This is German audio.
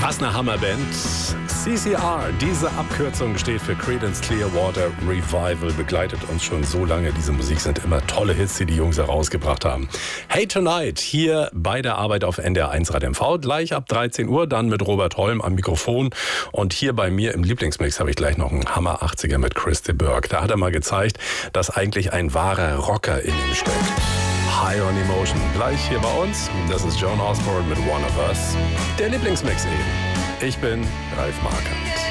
Fast eine Hammerband. CCR, diese Abkürzung steht für Creedence Clearwater Revival, begleitet uns schon so lange. Diese Musik sind immer tolle Hits, die Jungs herausgebracht haben. Hey Tonight, hier bei der Arbeit auf NDR 1 Rad MV, gleich ab 13 Uhr, dann mit Robert Holm am Mikrofon. Und hier bei mir im Lieblingsmix habe ich gleich noch einen Hammer 80er mit Chris de Burgh. Da hat er mal gezeigt, dass eigentlich ein wahrer Rocker in ihm steckt. High on Emotion, gleich hier bei uns. Das ist Joan Osborne mit One of Us. Der Lieblingsmix eben. Ich bin Ralf Markant.